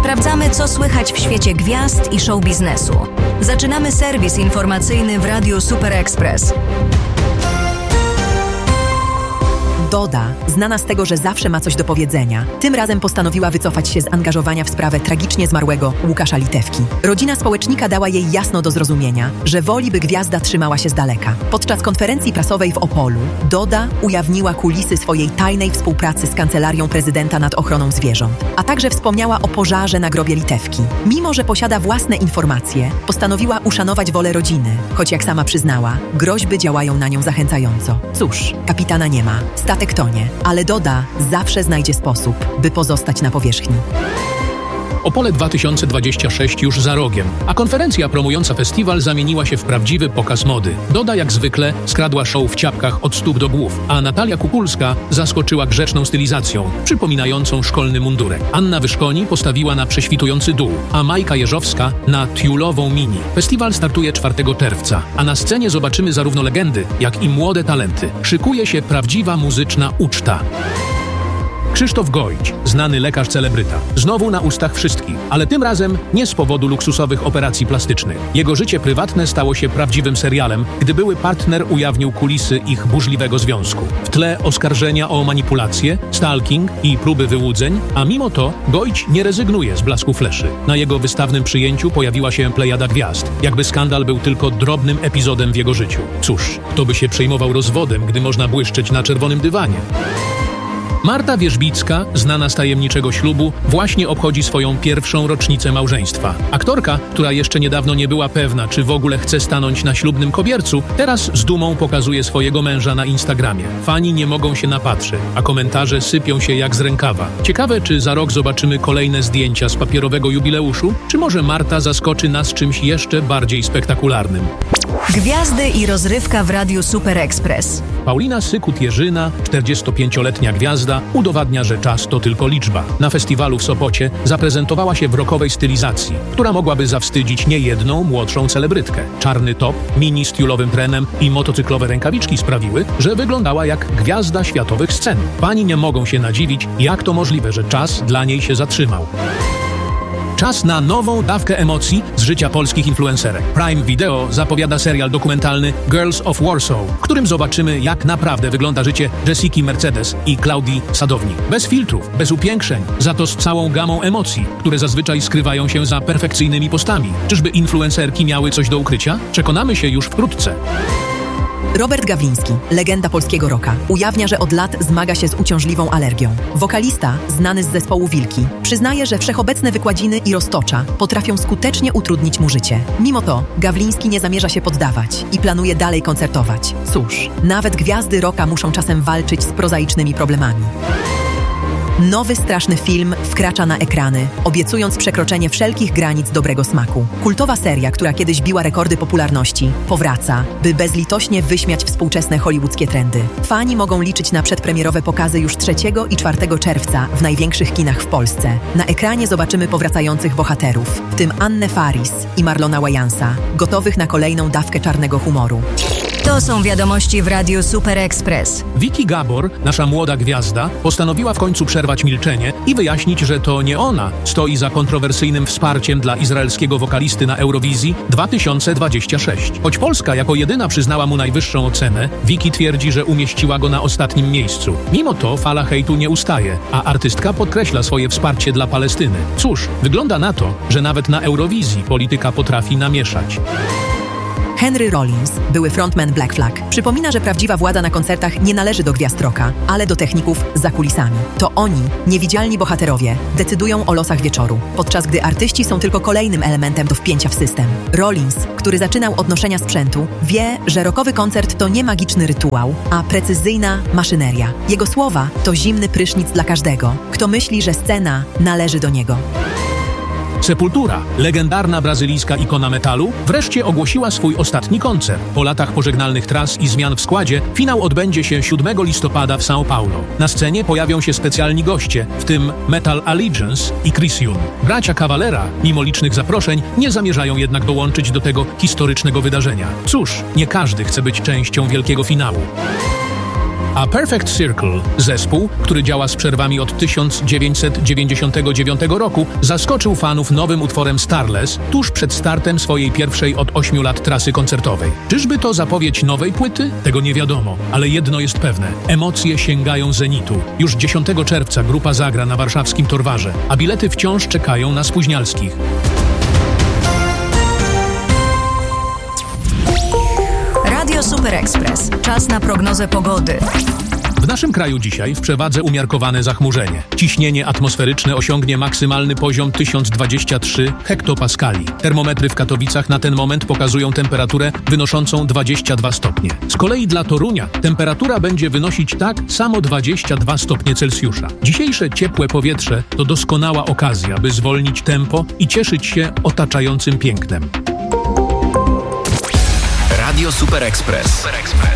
Sprawdzamy, co słychać w świecie gwiazd i show biznesu. Zaczynamy serwis informacyjny w Radiu Super Express. Doda, znana z tego, że zawsze ma coś do powiedzenia, tym razem postanowiła wycofać się z angażowania w sprawę tragicznie zmarłego Łukasza Litewki. Rodzina społecznika dała jej jasno do zrozumienia, że woli, by gwiazda trzymała się z daleka. Podczas konferencji prasowej w Opolu Doda ujawniła kulisy swojej tajnej współpracy z Kancelarią Prezydenta nad ochroną zwierząt, a także wspomniała o pożarze na grobie Litewki. Mimo że posiada własne informacje, postanowiła uszanować wolę rodziny, choć jak sama przyznała, groźby działają na nią zachęcająco. Cóż, kapitana nie ma, statek tonie, ale Doda zawsze znajdzie sposób, by pozostać na powierzchni. Opole 2026 już za rogiem, a konferencja promująca festiwal zamieniła się w prawdziwy pokaz mody. Doda jak zwykle skradła show w ciapkach od stóp do głów, a Natalia Kukulska zaskoczyła grzeczną stylizacją, przypominającą szkolny mundurek. Anna Wyszkoni postawiła na prześwitujący dół, a Majka Jeżowska na tiulową mini. Festiwal startuje 4 czerwca, a na scenie zobaczymy zarówno legendy, jak i młode talenty. Szykuje się prawdziwa muzyczna uczta. Krzysztof Gojdź, znany lekarz-celebryta. Znowu na ustach wszystkich, ale tym razem nie z powodu luksusowych operacji plastycznych. Jego życie prywatne stało się prawdziwym serialem, gdy były partner ujawnił kulisy ich burzliwego związku. W tle oskarżenia o manipulację, stalking i próby wyłudzeń, a mimo to Gojdź nie rezygnuje z blasku fleszy. Na jego wystawnym przyjęciu pojawiła się plejada gwiazd, jakby skandal był tylko drobnym epizodem w jego życiu. Cóż, kto by się przejmował rozwodem, gdy można błyszczeć na czerwonym dywanie? Marta Wierzbicka, znana z tajemniczego ślubu, właśnie obchodzi swoją pierwszą rocznicę małżeństwa. Aktorka, która jeszcze niedawno nie była pewna, czy w ogóle chce stanąć na ślubnym kobiercu, teraz z dumą pokazuje swojego męża na Instagramie. Fani nie mogą się napatrzeć, a komentarze sypią się jak z rękawa. Ciekawe, czy za rok zobaczymy kolejne zdjęcia z papierowego jubileuszu, czy może Marta zaskoczy nas czymś jeszcze bardziej spektakularnym. Gwiazdy i rozrywka w Radiu Super Express. Paulina Sykut-Jerzyna, 45-letnia gwiazda, udowadnia, że czas to tylko liczba. Na festiwalu w Sopocie zaprezentowała się w rockowej stylizacji, która mogłaby zawstydzić niejedną młodszą celebrytkę. Czarny top, mini z tiulowym trenem i motocyklowe rękawiczki sprawiły, że wyglądała jak gwiazda światowych scen. Fani nie mogą się nadziwić, jak to możliwe, że czas dla niej się zatrzymał. Czas na nową dawkę emocji z życia polskich influencerek. Prime Video zapowiada serial dokumentalny Girls of Warsaw, w którym zobaczymy, jak naprawdę wygląda życie Jessiki Mercedes i Klaudii Sadownik. Bez filtrów, bez upiększeń, za to z całą gamą emocji, które zazwyczaj skrywają się za perfekcyjnymi postami. Czyżby influencerki miały coś do ukrycia? Przekonamy się już wkrótce. Robert Gawliński, legenda polskiego rocka, ujawnia, że od lat zmaga się z uciążliwą alergią. Wokalista, znany z zespołu Wilki, przyznaje, że wszechobecne wykładziny i roztocza potrafią skutecznie utrudnić mu życie. Mimo to Gawliński nie zamierza się poddawać i planuje dalej koncertować. Cóż, nawet gwiazdy rocka muszą czasem walczyć z prozaicznymi problemami. Nowy straszny film wkracza na ekrany, obiecując przekroczenie wszelkich granic dobrego smaku. Kultowa seria, która kiedyś biła rekordy popularności, powraca, by bezlitośnie wyśmiać współczesne hollywoodzkie trendy. Fani mogą liczyć na przedpremierowe pokazy już 3 i 4 czerwca w największych kinach w Polsce. Na ekranie zobaczymy powracających bohaterów, w tym Annę Faris i Marlona Wayansa, gotowych na kolejną dawkę czarnego humoru. To są wiadomości w Radiu Super Express. Vicky Gabor, nasza młoda gwiazda, postanowiła w końcu przerwać milczenie i wyjaśnić, że to nie ona stoi za kontrowersyjnym wsparciem dla izraelskiego wokalisty na Eurowizji 2026. Choć Polska jako jedyna przyznała mu najwyższą ocenę, Vicky twierdzi, że umieściła go na ostatnim miejscu. Mimo to fala hejtu nie ustaje, a artystka podkreśla swoje wsparcie dla Palestyny. Cóż, wygląda na to, że nawet na Eurowizji polityka potrafi namieszać. Henry Rollins, były frontman Black Flag, przypomina, że prawdziwa władza na koncertach nie należy do gwiazd rocka, ale do techników za kulisami. To oni, niewidzialni bohaterowie, decydują o losach wieczoru, podczas gdy artyści są tylko kolejnym elementem do wpięcia w system. Rollins, który zaczynał od noszenia sprzętu, wie, że rockowy koncert to nie magiczny rytuał, a precyzyjna maszyneria. Jego słowa to zimny prysznic dla każdego, kto myśli, że scena należy do niego. Sepultura, legendarna brazylijska ikona metalu, wreszcie ogłosiła swój ostatni koncert. Po latach pożegnalnych tras i zmian w składzie, finał odbędzie się 7 listopada w São Paulo. Na scenie pojawią się specjalni goście, w tym Metal Allegiance i Chris Young. Bracia Cavalera, mimo licznych zaproszeń, nie zamierzają jednak dołączyć do tego historycznego wydarzenia. Cóż, nie każdy chce być częścią wielkiego finału. A Perfect Circle, zespół, który działa z przerwami od 1999 roku, zaskoczył fanów nowym utworem Starless tuż przed startem swojej pierwszej od 8 lat trasy koncertowej. Czyżby to zapowiedź nowej płyty? Tego nie wiadomo, ale jedno jest pewne. Emocje sięgają zenitu. Już 10 czerwca grupa zagra na warszawskim Torwarze, a bilety wciąż czekają na spóźnialskich. Radio Super Express. Czas na prognozę pogody. W naszym kraju dzisiaj w przewadze umiarkowane zachmurzenie. Ciśnienie atmosferyczne osiągnie maksymalny poziom 1023 hektopaskali. Termometry w Katowicach na ten moment pokazują temperaturę wynoszącą 22 stopnie. Z kolei dla Torunia temperatura będzie wynosić tak samo 22 stopnie Celsjusza. Dzisiejsze ciepłe powietrze to doskonała okazja, by zwolnić tempo i cieszyć się otaczającym pięknem. Radio Super Express.